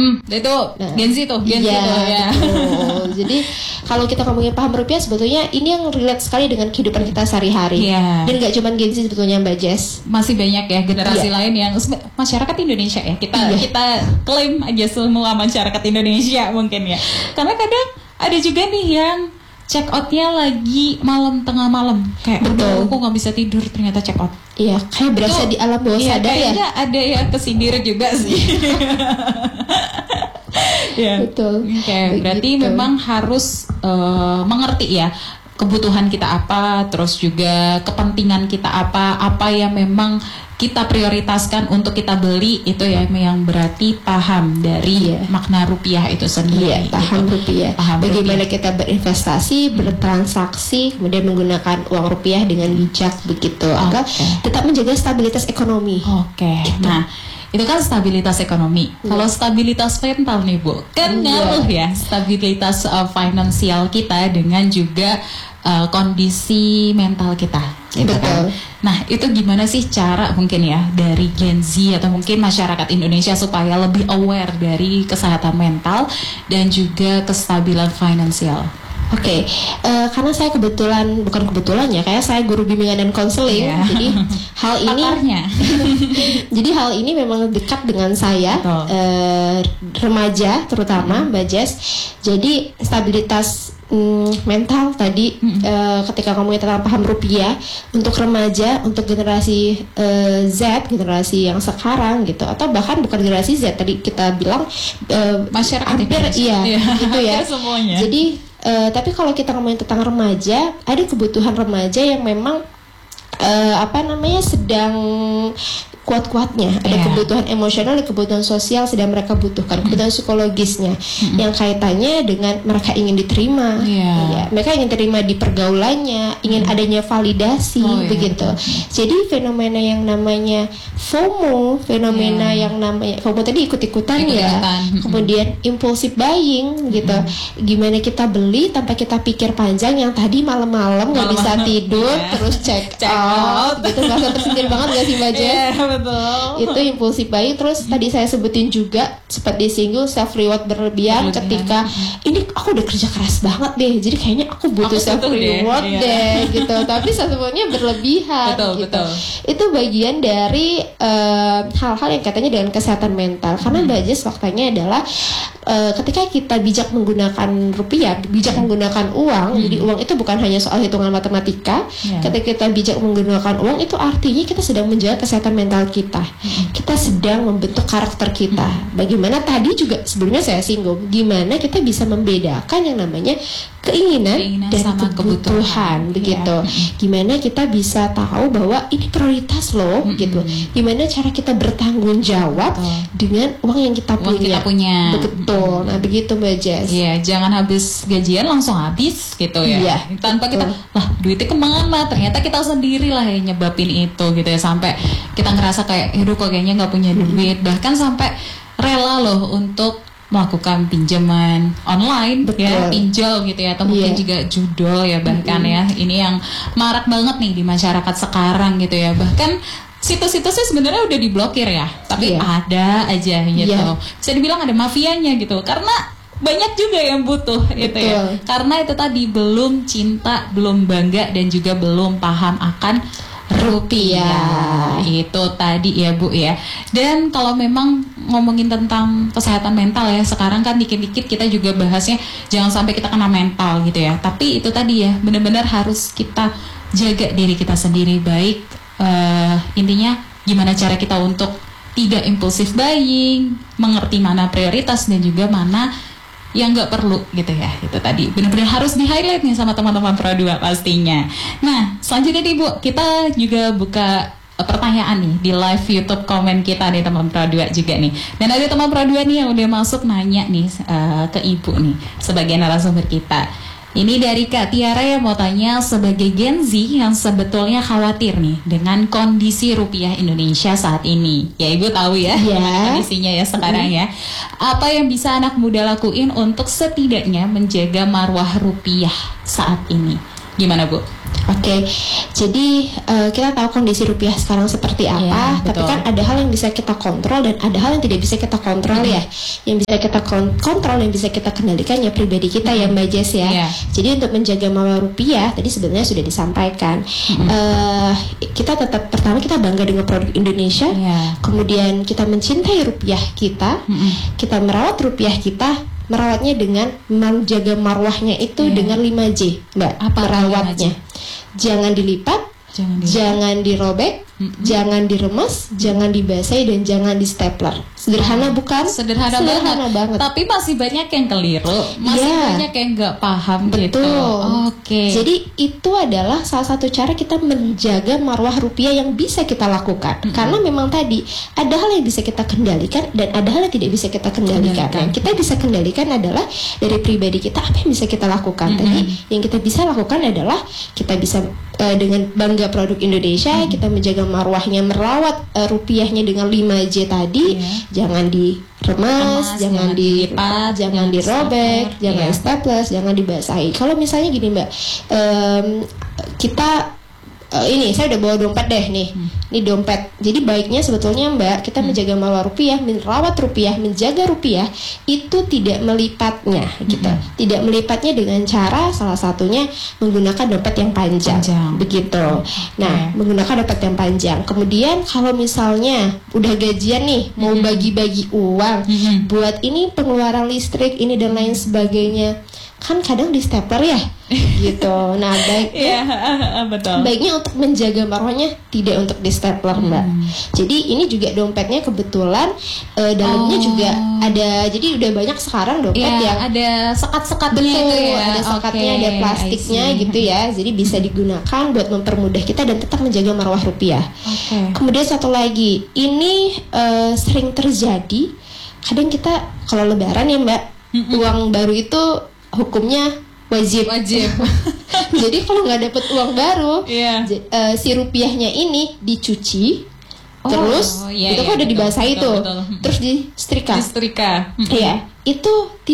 Itu Gen Z tuh, Gen Z tuh ya. Jadi kalau kita ngomongin paham rupiah, sebetulnya ini yang relate sekali dengan kehidupan kita sehari-hari. Dan gak cuma Gen Z sebetulnya, Mbak Jess. Masih banyak ya generasi lain yang masyarakat Indonesia ya. Kita klaim aja semua masyarakat Indonesia mungkin ya. Karena kadang ada juga nih yang check outnya lagi tengah malam, kayak aku nggak bisa tidur ternyata check out. Iya, kayak berasa di alam bawah sadar ya. Kayaknya ada ya kesindir juga sih. Ya. Betul. Berarti memang harus mengerti ya kebutuhan kita apa, terus juga kepentingan kita apa yang memang kita prioritaskan untuk kita beli, itu ya yang berarti paham dari makna rupiah itu sendiri. Paham rupiah. Bagaimana kita berinvestasi, bertransaksi, kemudian menggunakan uang rupiah dengan bijak begitu, agar tetap menjaga stabilitas ekonomi. Nah, itu kan stabilitas ekonomi. Kalau stabilitas mental nih Bu, kan ngaruh ya stabilitas finansial kita dengan juga kondisi mental kita, gitu kan. Nah, itu gimana sih cara mungkin ya dari Gen Z atau mungkin masyarakat Indonesia supaya lebih aware dari kesehatan mental dan juga kestabilan finansial? Karena saya bukan kebetulan ya, kayak saya guru bimbingan dan konseling, jadi hal ini jadi hal ini memang dekat dengan saya, remaja terutama, Mbak Jess. Jadi stabilitas mental tadi, ketika ngomongin tentang paham rupiah untuk remaja, untuk generasi Z, generasi yang sekarang gitu, atau bahkan bukan generasi Z, tadi kita bilang masyarakat hampir gitu ya. Semuanya. Jadi tapi kalau kita ngomongin tentang remaja, ada kebutuhan remaja yang memang sedang kuat-kuatnya. Ada kebutuhan emosional, ada kebutuhan sosial sedang mereka butuhkan, kebutuhan psikologisnya yang kaitannya dengan mereka ingin diterima, mereka ingin terima di pergaulannya, ingin adanya validasi, begitu. Jadi fenomena yang namanya FOMO, yang namanya FOMO tadi ikut-ikutan kemudian impulsive buying gitu. Gimana kita beli tanpa kita pikir panjang, yang tadi malam-malam nggak bisa tidur, terus check out gitu. Merasa tersindir banget gak sih Mbak Jess? Itu impulsif buying. Terus tadi saya sebutin juga sempat disinggung self reward berlebihan ketika ini aku udah kerja keras banget deh, jadi kayaknya aku butuh self reward deh gitu, tapi sebenarnya berlebihan gitu. Itu bagian dari hal-hal yang katanya dengan kesehatan mental. Karena Mbak Jess, faktanya adalah ketika kita bijak menggunakan rupiah, bijak menggunakan uang, jadi uang itu bukan hanya soal hitungan matematika. Ketika kita bijak menggunakan uang, itu artinya kita sedang menjaga kesehatan mental kita. Kita sedang membentuk karakter kita. Bagaimana tadi juga sebelumnya saya singgung, gimana kita bisa membedakan yang namanya keinginan dan sama kebutuhan begitu. Gimana kita bisa tahu bahwa ini prioritas loh gitu. Gimana cara kita bertanggung jawab dengan uang yang kita punya. Betul. Nah, begitu Mbak Jess. Jangan habis gajian langsung habis gitu ya. Tanpa kita duitnya kemana? Ternyata kita sendiri lah yang nyebabin itu gitu ya, sampai kita ngerasa kayak kok kayaknya nggak punya duit, bahkan sampai rela loh untuk melakukan pinjaman online, pinjol gitu ya, atau mungkin juga judol ya bahkan ya. Ini yang marak banget nih di masyarakat sekarang gitu ya. Bahkan situs-situsnya sebenarnya udah diblokir ya, tapi ada aja gitu. Bisa dibilang ada mafianya gitu, karena banyak juga yang butuh gitu ya. Karena itu tadi belum cinta, belum bangga, dan juga belum paham akan rupiah. Itu tadi ya Bu ya. Dan kalau memang ngomongin tentang kesehatan mental ya, sekarang kan dikit-dikit kita juga bahasnya jangan sampai kita kena mental gitu ya. Tapi itu tadi ya, benar-benar harus kita jaga diri kita sendiri baik. Intinya gimana cara kita untuk tidak impulsif buying, mengerti mana prioritas dan juga mana yang nggak perlu gitu ya. Itu tadi benar-benar harus di highlight nih sama teman-teman Pro 2 pastinya. Nah, selanjutnya nih Bu, kita juga buka pertanyaan nih di live YouTube komen kita nih teman Pro 2 juga nih. Dan ada teman Pro 2 nih yang udah masuk nanya nih ke Ibu nih sebagai narasumber kita. Ini dari Kak Tiara yang mau tanya, sebagai Gen Z yang sebetulnya khawatir nih dengan kondisi rupiah Indonesia saat ini. Ya Ibu tahu ya kondisinya ya sekarang ya. Apa yang bisa anak muda lakuin untuk setidaknya menjaga marwah rupiah saat ini? Gimana Bu? Oke, jadi kita tahu kondisi rupiah sekarang seperti apa, tapi kan ada hal yang bisa kita kontrol dan ada hal yang tidak bisa kita kontrol ya. Yang bisa kita kontrol, yang bisa kita kendalikan ya pribadi kita ya Mbak Jess ya. Jadi untuk menjaga marwah rupiah tadi sebenarnya sudah disampaikan. Kita tetap pertama kita bangga dengan produk Indonesia, kemudian kita mencintai rupiah kita, kita merawat rupiah kita. Merawatnya dengan menjaga marwahnya itu dengan 5J, Mbak. Apa merawatnya? Jangan dilipat, jangan dirobek, jangan diremes, jangan dibasahi, dan jangan di stapler. Sederhana bukan? Sederhana banget. Tapi masih banyak yang keliru, masih banyak yang nggak paham. Betul. Gitu. Oke. Jadi itu adalah salah satu cara kita menjaga marwah rupiah yang bisa kita lakukan. Karena memang tadi ada hal yang bisa kita kendalikan dan ada hal yang tidak bisa kita kendalikan. Yang kita bisa kendalikan adalah dari pribadi kita, apa yang bisa kita lakukan. Tadi yang kita bisa lakukan adalah kita bisa dengan bangga produk Indonesia, kita menjaga marwahnya, merawat rupiahnya dengan 5J tadi. Jangan diremas, jangan dilipat, jangan dirobek, jangan staples, jangan dibasahi. Kalau misalnya gini Mbak, kita ini saya udah bawa dompet deh nih. Ini dompet. Jadi baiknya sebetulnya Mbak, kita menjaga marwah rupiah, merawat rupiah, menjaga rupiah itu tidak melipatnya gitu. Tidak melipatnya dengan cara salah satunya menggunakan dompet yang panjang. Begitu. Nah, menggunakan dompet yang panjang. Kemudian kalau misalnya udah gajian nih, mau bagi-bagi uang buat ini pengeluaran listrik ini dan lain sebagainya. Kan kadang di stapler ya gitu. Nah baiknya baiknya untuk menjaga marwahnya tidak untuk di stapler Mbak. Jadi ini juga dompetnya kebetulan dalamnya juga ada, jadi udah banyak sekarang dompet yang ada sekat-sekatnya gitu ya. Ada sekatnya, ada plastiknya gitu ya. Jadi bisa digunakan buat mempermudah kita dan tetap menjaga marwah rupiah. Kemudian satu lagi, ini sering terjadi. Kadang kita kalau lebaran ya Mbak, uang baru itu hukumnya wajib. Jadi kalau nggak dapet uang baru, si rupiahnya ini dicuci, terus itu kan udah dibasahi tuh, terus disetrika. Iya, itu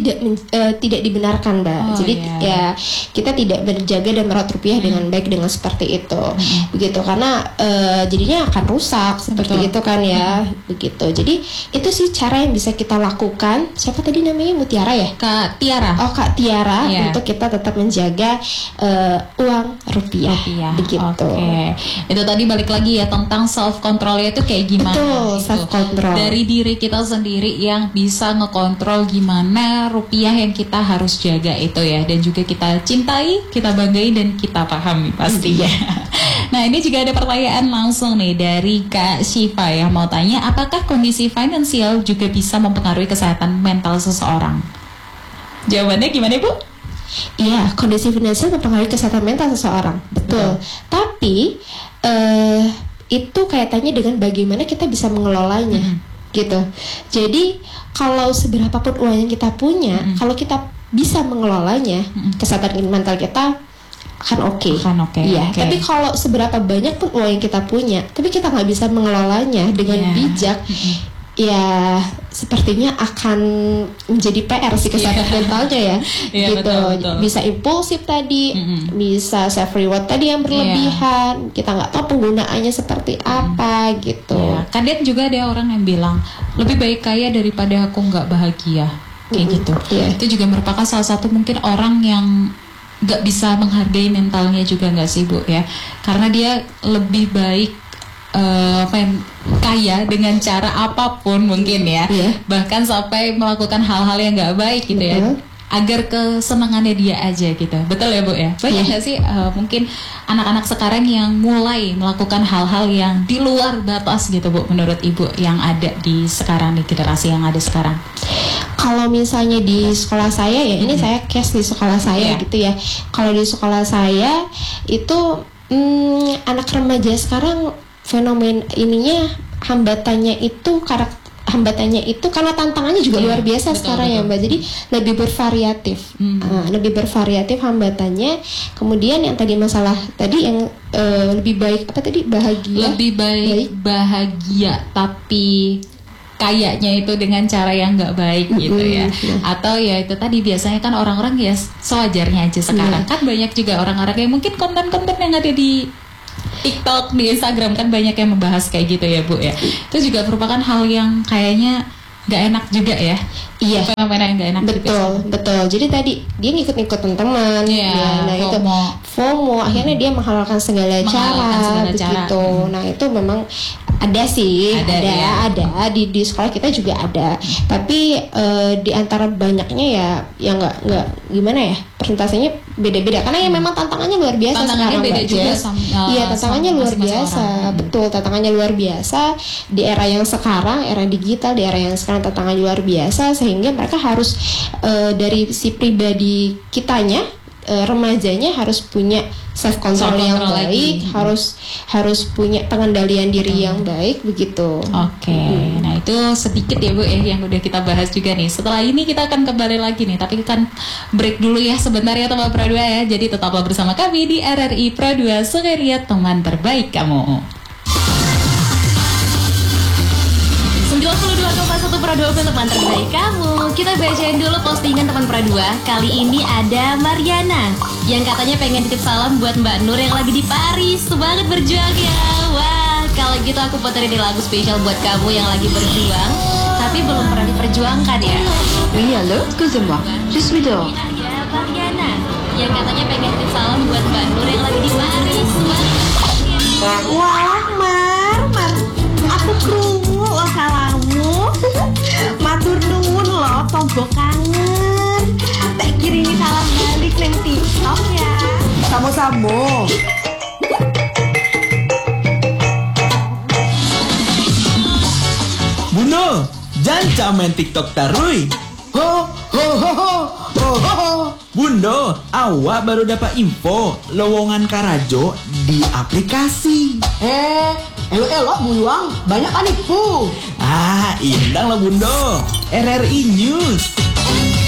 tidak dibenarkan Mbak. Jadi ya kita tidak menjaga dan merawat rupiah dengan baik dengan seperti itu, begitu. Karena jadinya akan rusak seperti itu kan ya, begitu. Jadi itu sih cara yang bisa kita lakukan. Siapa tadi namanya, Mutiara ya? Kak Tiara. Oh Kak Tiara, untuk kita tetap menjaga uang rupiah. Begitu. Itu tadi balik lagi ya tentang self controlnya itu kayak gimana? Betul, self control. Dari diri kita sendiri yang bisa ngekontrol gimana rupiah yang kita harus jaga itu ya, dan juga kita cintai, kita banggai, dan kita pahami pastinya. Nah ini juga ada pertanyaan langsung nih dari Kak Syifa yang mau tanya, apakah kondisi finansial juga bisa mempengaruhi kesehatan mental seseorang? Jawabannya gimana Bu? Iya, kondisi finansial mempengaruhi kesehatan mental seseorang, betul. Tapi itu kaitannya dengan bagaimana kita bisa mengelolanya. Gitu. Jadi kalau seberapapun uang yang kita punya, kalau kita bisa mengelolanya, kesehatan mental kita akan oke. Tapi kalau seberapa banyak pun uang yang kita punya, tapi kita nggak bisa mengelolanya dengan bijak, ya sepertinya akan menjadi PR sih kesehatan mentalnya ya. Gitu. Betul. Bisa impulsif tadi, bisa self reward tadi yang berlebihan. Kita nggak tahu penggunaannya seperti apa gitu. Kadang juga ada orang yang bilang lebih baik kaya daripada aku nggak bahagia, kayak gitu. Itu juga merupakan salah satu mungkin orang yang nggak bisa menghargai mentalnya juga, nggak sih Bu ya? Karena dia lebih baik kaya dengan cara apapun mungkin ya, bahkan sampai melakukan hal-hal yang nggak baik gitu ya, agar kesenangannya dia aja gitu. Betul ya Bu ya? Banyak nggak sih mungkin anak-anak sekarang yang mulai melakukan hal-hal yang di luar batas gitu Bu, menurut Ibu yang ada di sekarang, di generasi yang ada sekarang? Kalau misalnya di sekolah saya ya, ini saya case di sekolah saya gitu ya. Kalau di sekolah saya itu anak remaja sekarang fenomen ininya hambatannya itu karena tantangannya juga luar biasa sekarang ya Mbak. Jadi lebih bervariatif, hambatannya. Kemudian yang tadi masalah tadi yang lebih baik apa tadi, bahagia. Lebih baik bahagia tapi kayaknya itu dengan cara yang nggak baik gitu ya. Atau ya itu tadi biasanya kan orang-orang ya sewajarnya aja sekarang kan banyak juga orang-orang yang mungkin konten-konten yang ada di TikTok, di Instagram kan banyak yang membahas kayak gitu ya Bu ya. Itu juga merupakan hal yang kayaknya nggak enak juga ya. Iya, fenomena yang nggak enak betul. Jadi tadi dia ngikut-ngikut teman-teman, nah itu FOMO, akhirnya dia menghalalkan segala cara begitu. Nah itu memang ada sih, ada di sekolah kita juga ada. Tapi di antara banyaknya ya nggak gimana ya, persentasenya beda-beda karena ya memang tantangannya luar biasa sekarang beda juga iya, tantangannya luar biasa. Betul, tantangannya luar biasa di era yang sekarang, era digital, di era yang sekarang tantangannya luar biasa sehingga mereka harus dari si pribadi kitanya, remajanya harus punya self control yang baik, harus punya pengendalian diri yang baik begitu. Oke. Nah itu sedikit ya Bu yang udah kita bahas juga nih. Setelah ini kita akan kembali lagi nih, tapi kan break dulu ya sebentar ya teman Pro 2 ya. Jadi tetaplah bersama kami di RRI Pro 2 Sukaria, teman terbaik kamu. 92,1 Pro 2 teman terbaik kamu. Kita bacain dulu postingan teman Pro 2. Kali ini ada Mariana yang katanya pengen titip salam buat Mbak Nur yang lagi di Paris. Semangat berjuang ya. Wah, kalau gitu aku puterin di lagu spesial buat kamu yang lagi berjuang tapi belum pernah diperjuangkan ya. Oui, allô, excusez-moi. Je suis dehors. Ada Mariana yang katanya pengen titip salam buat Mbak Nur yang lagi di Paris. Wah, Mar, aku krungu lo salamu. Matur nuwun lo, tombo kangen. Tak kirimi salam balik nang TikTok ya. Sama-sama. Buno, jangan main TikTok tarui. Ho. Bundo, awak baru dapat info lowongan Karajo di aplikasi. Elok buang, banyak panipu. Indang lah Bundo. RRI News.